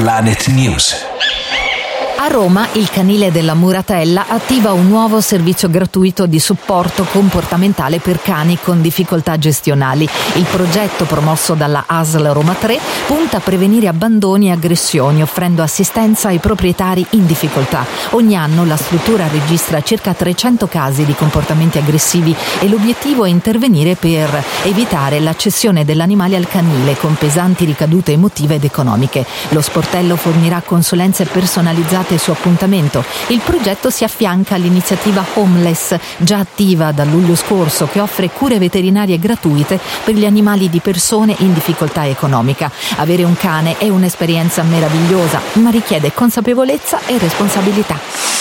Planet News. A Roma il canile della Muratella attiva un nuovo servizio gratuito di supporto comportamentale per cani con difficoltà gestionali. Il progetto, promosso dalla ASL Roma 3, punta a prevenire abbandoni e aggressioni, offrendo assistenza ai proprietari in difficoltà. Ogni anno la struttura registra circa 300 casi di comportamenti aggressivi e l'obiettivo è intervenire per evitare la cessione dell'animale al canile con pesanti ricadute emotive ed economiche. Lo sportello fornirà consulenze personalizzate su appuntamento. Il progetto si affianca all'iniziativa Homeless, già attiva dal luglio scorso, che offre cure veterinarie gratuite per gli animali di persone in difficoltà economica. Avere un cane è un'esperienza meravigliosa, ma richiede consapevolezza e responsabilità.